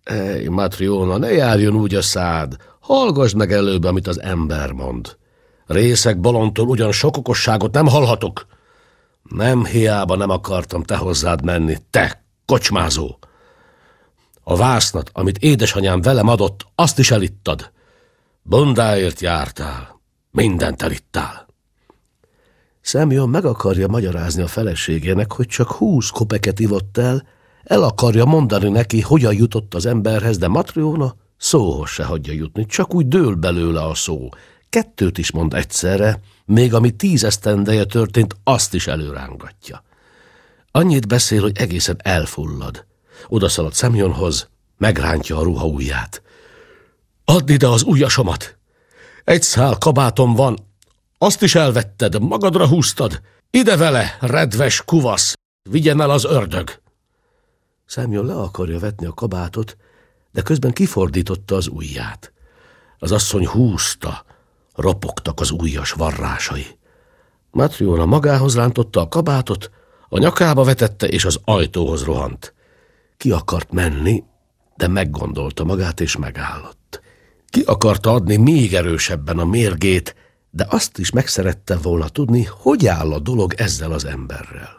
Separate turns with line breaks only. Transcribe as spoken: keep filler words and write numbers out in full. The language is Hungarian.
Ej, Matryóna, ne járjon úgy a szád. Hallgassd meg előbb, amit az ember mond. Részeg bolondtól ugyan sok okosságot nem hallhatok. Nem hiába nem akartam te hozzád menni, te kocsmázó. A vásznat, amit édesanyám velem adott, azt is elittad. Bondáért jártál, mindent elittál. Szemjon meg akarja magyarázni a feleségének, hogy csak húsz kopeket ivott el, el akarja mondani neki, hogyan jutott az emberhez, de Matryóna szóhoz se hagyja jutni, csak úgy dől belőle a szó. Kettőt is mond egyszerre, még ami tíz esztendeje történt, azt is előrángatja. Annyit beszél, hogy egészen elfullad. Odaszalad Szemjonhoz, megrántja a ruha ujját. Add ide az ujjasomat! Egy szál kabátom van, azt is elvetted, magadra húztad. Ide vele, redves kuvasz, vigyen el az ördög! Szemjon le akarja vetni a kabátot, de közben kifordította az ujját. Az asszony húzta, ropogtak az ujjas varrásai. Matryóna magához rántotta a kabátot, a nyakába vetette, és az ajtóhoz rohant. Ki akart menni, de meggondolta magát, és megállott. Ki akarta adni még erősebben a mérgét, de azt is megszerette volna tudni, hogy áll a dolog ezzel az emberrel.